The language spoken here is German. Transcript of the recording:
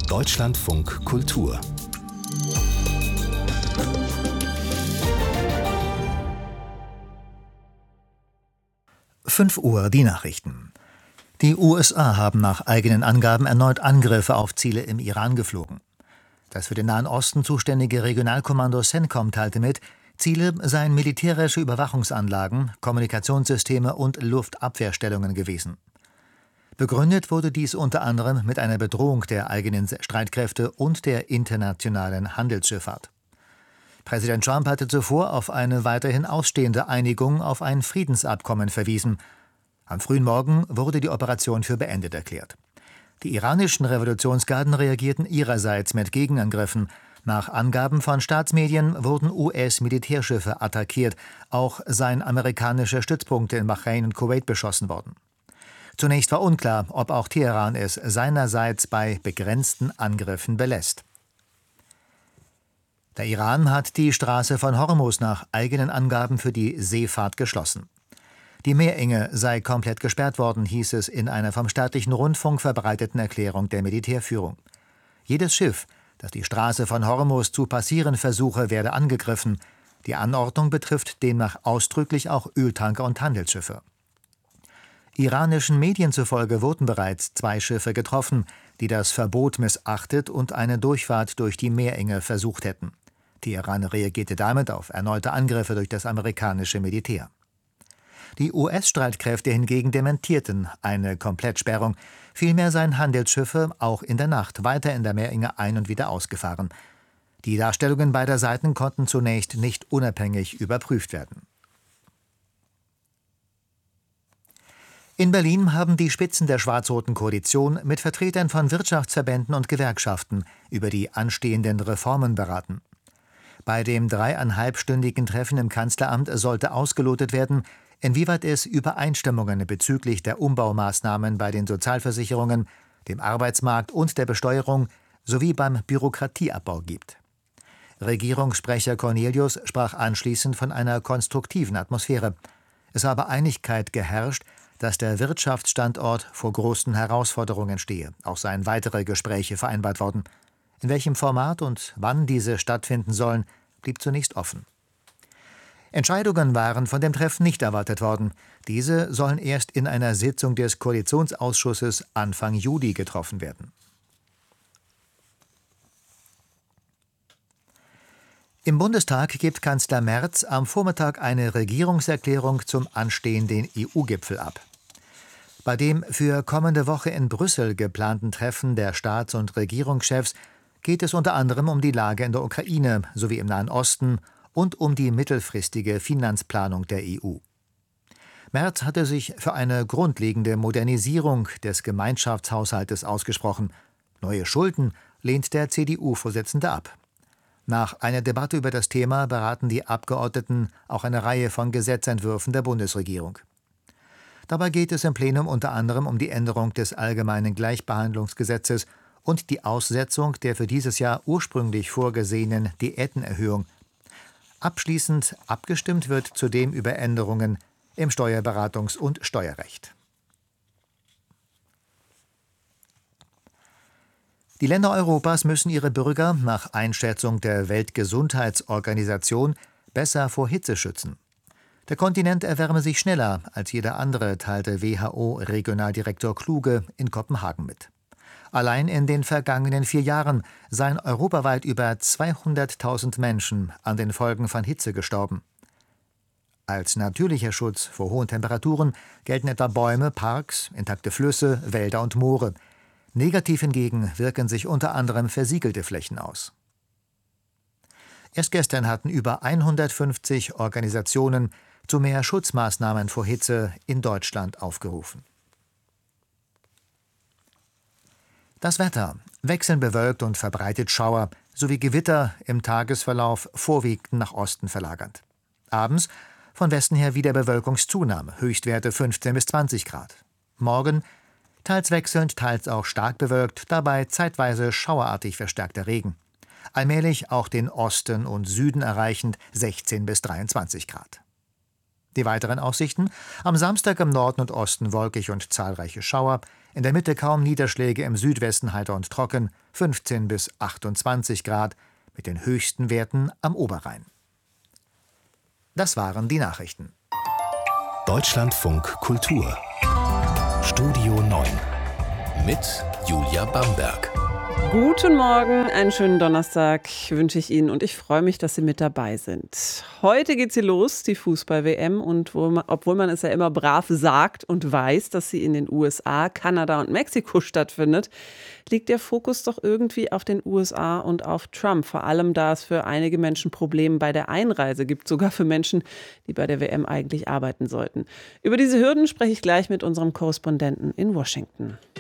Deutschlandfunk Kultur 5 Uhr, die Nachrichten. Die USA haben nach eigenen Angaben erneut Angriffe auf Ziele im Iran geflogen. Das für den Nahen Osten zuständige Regionalkommando CENTCOM teilte mit, Ziele seien militärische Überwachungsanlagen, Kommunikationssysteme und Luftabwehrstellungen gewesen. Begründet wurde dies unter anderem mit einer Bedrohung der eigenen Streitkräfte und der internationalen Handelsschifffahrt. Präsident Trump hatte zuvor auf eine weiterhin ausstehende Einigung auf ein Friedensabkommen verwiesen. Am frühen Morgen wurde die Operation für beendet erklärt. Die iranischen Revolutionsgarden reagierten ihrerseits mit Gegenangriffen. Nach Angaben von Staatsmedien wurden US-Militärschiffe attackiert, auch seien amerikanische Stützpunkte in Bahrain und Kuwait beschossen worden. Zunächst war unklar, ob auch Teheran es seinerseits bei begrenzten Angriffen belässt. Der Iran hat die Straße von Hormuz nach eigenen Angaben für die Seefahrt geschlossen. Die Meerenge sei komplett gesperrt worden, hieß es in einer vom staatlichen Rundfunk verbreiteten Erklärung der Militärführung. Jedes Schiff, das die Straße von Hormuz zu passieren versuche, werde angegriffen. Die Anordnung betrifft demnach ausdrücklich auch Öltanker und Handelsschiffe. Iranischen Medien zufolge wurden bereits 2 Schiffe getroffen, die das Verbot missachtet und eine Durchfahrt durch die Meerenge versucht hätten. Teheran reagierte damit auf erneute Angriffe durch das amerikanische Militär. Die US-Streitkräfte hingegen dementierten eine Komplettsperrung. Vielmehr seien Handelsschiffe auch in der Nacht weiter in der Meerenge ein- und wieder ausgefahren. Die Darstellungen beider Seiten konnten zunächst nicht unabhängig überprüft werden. In Berlin haben die Spitzen der schwarz-roten Koalition mit Vertretern von Wirtschaftsverbänden und Gewerkschaften über die anstehenden Reformen beraten. Bei dem 3,5-stündigen Treffen im Kanzleramt sollte ausgelotet werden, inwieweit es Übereinstimmungen bezüglich der Umbaumaßnahmen bei den Sozialversicherungen, dem Arbeitsmarkt und der Besteuerung sowie beim Bürokratieabbau gibt. Regierungssprecher Cornelius sprach anschließend von einer konstruktiven Atmosphäre. Es habe Einigkeit geherrscht, dass der Wirtschaftsstandort vor großen Herausforderungen stehe. Auch seien weitere Gespräche vereinbart worden. In welchem Format und wann diese stattfinden sollen, blieb zunächst offen. Entscheidungen waren von dem Treffen nicht erwartet worden. Diese sollen erst in einer Sitzung des Koalitionsausschusses Anfang Juli getroffen werden. Im Bundestag gibt Kanzler Merz am Vormittag eine Regierungserklärung zum anstehenden EU-Gipfel ab. Bei dem für kommende Woche in Brüssel geplanten Treffen der Staats- und Regierungschefs geht es unter anderem um die Lage in der Ukraine sowie im Nahen Osten und um die mittelfristige Finanzplanung der EU. Merz hatte sich für eine grundlegende Modernisierung des Gemeinschaftshaushaltes ausgesprochen. Neue Schulden lehnt der CDU-Vorsitzende ab. Nach einer Debatte über das Thema beraten die Abgeordneten auch eine Reihe von Gesetzentwürfen der Bundesregierung. Dabei geht es im Plenum unter anderem um die Änderung des Allgemeinen Gleichbehandlungsgesetzes und die Aussetzung der für dieses Jahr ursprünglich vorgesehenen Diätenerhöhung. Abschließend abgestimmt wird zudem über Änderungen im Steuerberatungs- und Steuerrecht. Die Länder Europas müssen ihre Bürger nach Einschätzung der Weltgesundheitsorganisation besser vor Hitze schützen. Der Kontinent erwärme sich schneller als jeder andere, teilte WHO-Regionaldirektor Kluge in Kopenhagen mit. Allein in den vergangenen 4 Jahren seien europaweit über 200.000 Menschen an den Folgen von Hitze gestorben. Als natürlicher Schutz vor hohen Temperaturen gelten etwa Bäume, Parks, intakte Flüsse, Wälder und Moore. Negativ hingegen wirken sich unter anderem versiegelte Flächen aus. Erst gestern hatten über 150 Organisationen zu mehr Schutzmaßnahmen vor Hitze in Deutschland aufgerufen. Das Wetter: wechselnd bewölkt und verbreitet Schauer sowie Gewitter im Tagesverlauf vorwiegend nach Osten verlagernd. Abends von Westen her wieder Bewölkungszunahme, Höchstwerte 15 bis 20 Grad. Morgen teils wechselnd, teils auch stark bewölkt, dabei zeitweise schauerartig verstärkter Regen. Allmählich auch den Osten und Süden erreichend 16 bis 23 Grad. Die weiteren Aussichten: am Samstag im Norden und Osten wolkig und zahlreiche Schauer, In der Mitte kaum Niederschläge, im Südwesten heiter und trocken, 15 bis 28 Grad, mit den höchsten Werten am Oberrhein. Das waren die Nachrichten. Deutschlandfunk Kultur. Studio 9 mit Julia Bamberg. Guten Morgen, einen schönen Donnerstag wünsche ich Ihnen und ich freue mich, dass Sie mit dabei sind. Heute geht sie los, die Fußball-WM, und obwohl man es ja immer brav sagt und weiß, dass sie in den USA, Kanada und Mexiko stattfindet, liegt der Fokus doch irgendwie auf den USA und auf Trump. Vor allem, da es für einige Menschen Probleme bei der Einreise gibt, sogar für Menschen, die bei der WM eigentlich arbeiten sollten. Über diese Hürden spreche ich gleich mit unserem Korrespondenten in Washington.